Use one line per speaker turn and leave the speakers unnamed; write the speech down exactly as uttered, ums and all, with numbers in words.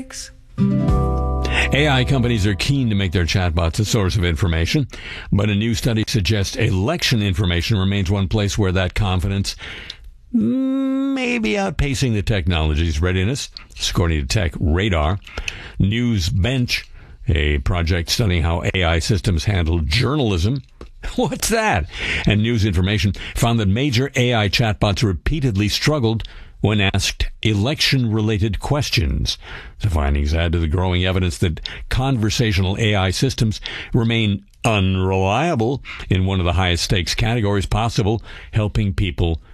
six.
A I companies are keen to make their chatbots a source of information, but a new study suggests election information remains one place where that confidence may be outpacing the technology's readiness, according to Tech Radar. News Bench, a project studying how A I systems handle journalism, what's that? And news information, found that major A I chatbots repeatedly struggled when asked election-related questions. The findings add to the growing evidence that conversational A I systems remain unreliable in one of the highest stakes categories possible, helping people